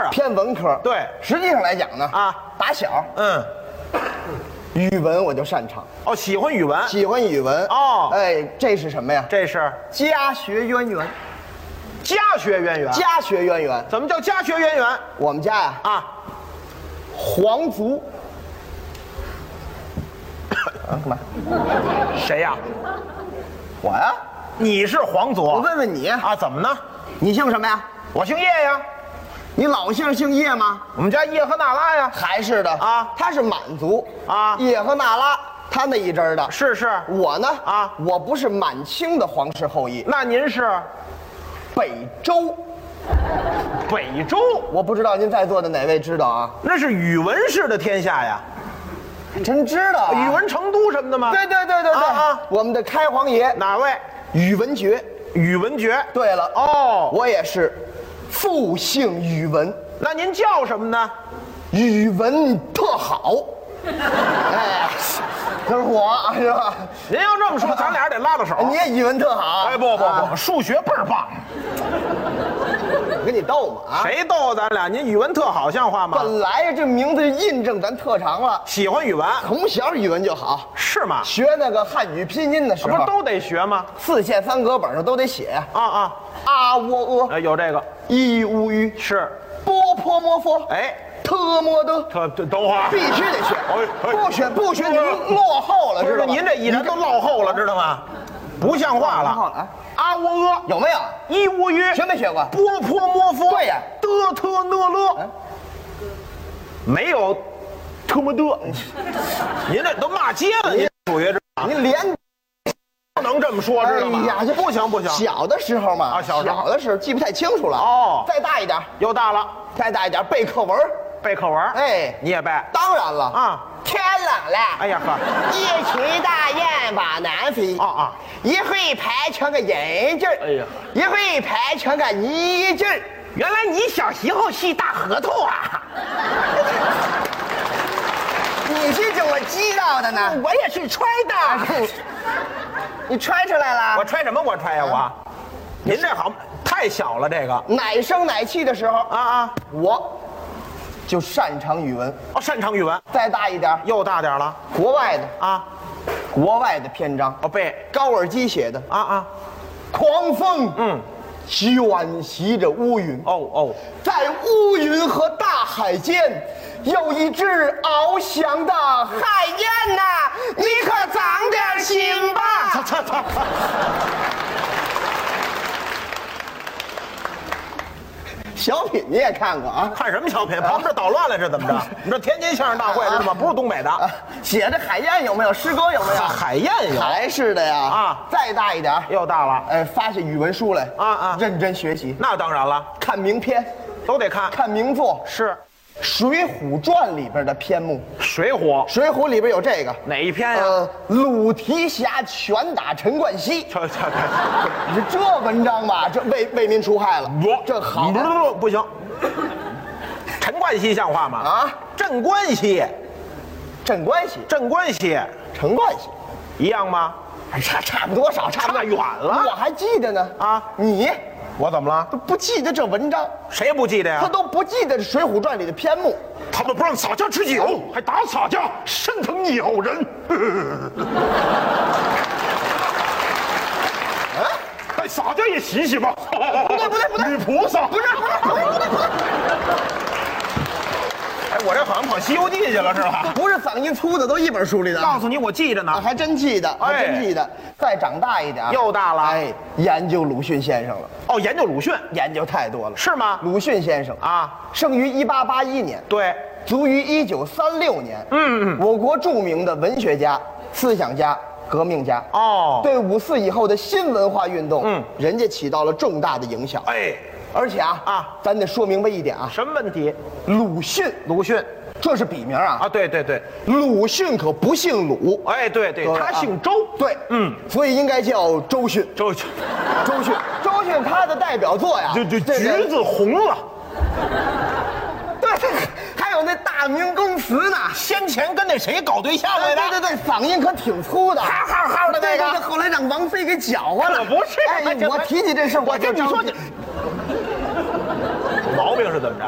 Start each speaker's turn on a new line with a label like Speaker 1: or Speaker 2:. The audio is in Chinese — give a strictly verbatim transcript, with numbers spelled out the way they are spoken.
Speaker 1: 偏文科。
Speaker 2: 对，
Speaker 1: 实际上来讲呢，
Speaker 2: 啊，
Speaker 1: 打小，
Speaker 2: 嗯，
Speaker 1: 语文我就擅长，
Speaker 2: 哦，喜欢语文，
Speaker 1: 喜欢语文。
Speaker 2: 哦，
Speaker 1: 哎，这是什么呀？
Speaker 2: 这是
Speaker 1: 家学渊源。
Speaker 2: 家学渊源。
Speaker 1: 家学渊源，
Speaker 2: 怎么叫家学渊源？
Speaker 1: 我们家呀，
Speaker 2: 啊，
Speaker 1: 皇族。啊，干嘛？
Speaker 2: 谁呀？
Speaker 1: 我呀？
Speaker 2: 你是皇族？
Speaker 1: 我问问你
Speaker 2: 啊，怎么呢？
Speaker 1: 你姓什么呀？
Speaker 2: 我姓叶呀。
Speaker 1: 你老姓姓叶吗？
Speaker 2: 我们家叶和那拉呀。
Speaker 1: 还是的
Speaker 2: 啊，
Speaker 1: 他是满族
Speaker 2: 啊，
Speaker 1: 叶和那拉他那一支的。
Speaker 2: 是是。
Speaker 1: 我呢
Speaker 2: 啊，
Speaker 1: 我不是满清的皇室后裔，
Speaker 2: 那您是
Speaker 1: 北周。
Speaker 2: 北周？
Speaker 1: 我不知道您在座的哪位知道啊？
Speaker 2: 那是语文式的天下呀。
Speaker 1: 还真知道啊，
Speaker 2: 语文成都什么的吗？
Speaker 1: 对对对对对
Speaker 2: 啊啊，
Speaker 1: 我们的开皇爷
Speaker 2: 哪位？
Speaker 1: 宇文觉。
Speaker 2: 宇文觉。
Speaker 1: 对了，
Speaker 2: 哦，
Speaker 1: 我也是复姓宇文，
Speaker 2: 那您叫什么呢？
Speaker 1: 语文特好。哎，这是我是吧？
Speaker 2: 您要这么说，咱俩得拉拉手。
Speaker 1: 你也语文特好。
Speaker 2: 哎，不不
Speaker 1: 啊
Speaker 2: 不，数学倍儿棒。
Speaker 1: 我跟你斗嘛啊！
Speaker 2: 谁逗咱俩？您语文特好，像话吗？
Speaker 1: 本来这名字印证咱特长了，
Speaker 2: 喜欢语文，
Speaker 1: 从小语文就好。
Speaker 2: 是吗？
Speaker 1: 学那个汉语拼音的时候，
Speaker 2: 不是都得学吗？
Speaker 1: 四线三格本上都得写呀。
Speaker 2: 啊啊，
Speaker 1: 啊喔呃，
Speaker 2: 哎，有这个
Speaker 1: 一乌鱼，
Speaker 2: 是。
Speaker 1: 波泼摩佛，
Speaker 2: 哎，
Speaker 1: 特么的，
Speaker 2: 特等等会儿
Speaker 1: 必须得学。
Speaker 2: 哎哎
Speaker 1: 不学不学就落后了，知道吗？
Speaker 2: 您这一人都落后了，知道吗？不像话了。
Speaker 1: 啊，
Speaker 2: 啊喔呃，
Speaker 1: 有没有？
Speaker 2: 一乌鱼，
Speaker 1: 学没学过？
Speaker 2: 波泼摩佛。
Speaker 1: 对呀
Speaker 2: 的特讷勒，没有特么的。您这都骂街了，您属于这。
Speaker 1: 您连
Speaker 2: 不能这么说，知道吗？
Speaker 1: 哎呀，这
Speaker 2: 不行不行。
Speaker 1: 小的时候嘛，
Speaker 2: 啊小时候
Speaker 1: 小的时候记不太清楚了。
Speaker 2: 哦
Speaker 1: 再大一点，
Speaker 2: 又大了，
Speaker 1: 再大一点背课文。
Speaker 2: 背课文。
Speaker 1: 哎，
Speaker 2: 你也背？
Speaker 1: 当然了
Speaker 2: 啊。
Speaker 1: 天冷了，
Speaker 2: 哎呀呵，
Speaker 1: 一群大雁往南飞。
Speaker 2: 啊啊，
Speaker 1: 一会排成个人字儿，
Speaker 2: 哎呀，
Speaker 1: 一会排成个泥字儿。
Speaker 2: 原来你小时候是大核桃啊！
Speaker 1: 你是怎么知道的呢？
Speaker 2: 我也是揣的。
Speaker 1: 你揣出来了？
Speaker 2: 我揣什么？我揣呀我。您这好太小了，这个。
Speaker 1: 奶声奶气的时候
Speaker 2: 啊啊，
Speaker 1: 我就擅长语文。
Speaker 2: 哦，擅长语文。
Speaker 1: 再大一点，
Speaker 2: 又大点了
Speaker 1: 国外的
Speaker 2: 啊，
Speaker 1: 国外的篇章，
Speaker 2: 哦背
Speaker 1: 高尔基写的。
Speaker 2: 啊啊，
Speaker 1: 狂风，
Speaker 2: 嗯，
Speaker 1: 卷袭着乌云。
Speaker 2: 哦哦，
Speaker 1: 在乌云和大海间，有一只翱翔的海燕呐、你可长点心吧！
Speaker 2: 操操操！
Speaker 1: 小品你也看过啊？
Speaker 2: 看什么小品？旁边捣乱了是怎么着？你这天津相声大会知道吗？不是东北的。
Speaker 1: 啊，写的海燕有没有？诗歌有没有？
Speaker 2: 海燕有。
Speaker 1: 还是的呀。
Speaker 2: 啊，
Speaker 1: 再大一点，
Speaker 2: 又大了。
Speaker 1: 哎，发下语文书来
Speaker 2: 啊啊，
Speaker 1: 认真学习，
Speaker 2: 那当然了，
Speaker 1: 看名篇，
Speaker 2: 都得看。
Speaker 1: 看名作。
Speaker 2: 是，
Speaker 1: 《水浒传》里边的篇目，
Speaker 2: 水浒
Speaker 1: 《水浒》里边有这个
Speaker 2: 哪一篇呀？
Speaker 1: 呃，鲁提辖拳打陈冠希。
Speaker 2: 瞧瞧瞧，
Speaker 1: 你说这文章吧，这为为民除害了。
Speaker 2: 我
Speaker 1: 这好
Speaker 2: 不不不不行。陈冠希像话吗？
Speaker 1: 啊，
Speaker 2: 镇关西，
Speaker 1: 镇关西、
Speaker 2: 镇关西
Speaker 1: 陈冠希，
Speaker 2: 一样吗？
Speaker 1: 差差不多少，差不多
Speaker 2: 差远了
Speaker 1: 我还记得呢。
Speaker 2: 啊，
Speaker 1: 你
Speaker 2: 我怎么了？
Speaker 1: 都不记得这文章，
Speaker 2: 谁不记得呀？
Speaker 1: 他都不记得《水浒传》里的篇目。
Speaker 2: 他们不让洒家吃酒，还打洒家，身疼鸟人。
Speaker 1: 啊，
Speaker 2: 带洒家也洗洗吧。
Speaker 1: 不对不对不对，
Speaker 2: 女菩萨
Speaker 1: 不是不是不是不对不对，
Speaker 2: 哎，我这好像跑《西游记》去了是吧？
Speaker 1: 不是嗓音粗的，都一本书里的。
Speaker 2: 告诉你，我记着
Speaker 1: 啊，
Speaker 2: 呢。
Speaker 1: 还真记得，还真记得。再长大一点，
Speaker 2: 又大了。
Speaker 1: 哎，研究鲁迅先生了。
Speaker 2: 哦，研究鲁迅
Speaker 1: 研究太多了。
Speaker 2: 是吗？
Speaker 1: 鲁迅先生
Speaker 2: 啊，
Speaker 1: 生于一八八一年，
Speaker 2: 对，
Speaker 1: 卒于一九三六年。
Speaker 2: 嗯嗯，
Speaker 1: 我国著名的文学家、思想家、革命家。
Speaker 2: 哦，
Speaker 1: 对五四以后的新文化运动，
Speaker 2: 嗯，
Speaker 1: 人家起到了重大的影响。
Speaker 2: 哎，
Speaker 1: 而且啊
Speaker 2: 啊，
Speaker 1: 咱得说明白一点啊，
Speaker 2: 什么问题？
Speaker 1: 鲁迅，
Speaker 2: 鲁迅
Speaker 1: 这是笔名啊。
Speaker 2: 啊，对对对，
Speaker 1: 鲁迅可不姓鲁。
Speaker 2: 哎，对对，
Speaker 1: 各位啊
Speaker 2: 他姓周。
Speaker 1: 对，
Speaker 2: 嗯，
Speaker 1: 所以应该叫周迅。
Speaker 2: 周
Speaker 1: 周迅，周迅他的代表作呀，
Speaker 2: 就就
Speaker 1: 这个
Speaker 2: 橘子红了。
Speaker 1: 对，还有那大明宫词呢。
Speaker 2: 先前跟那谁搞对象来着？
Speaker 1: 对对对，嗓音可挺粗的，
Speaker 2: 哈哈哈的那个
Speaker 1: 对对对后来让王菲给搅和了。
Speaker 2: 可不是
Speaker 1: 哎，
Speaker 2: 这
Speaker 1: 我提起这事儿，
Speaker 2: 我跟你说，
Speaker 1: 就着急
Speaker 2: 你毛病是怎么着？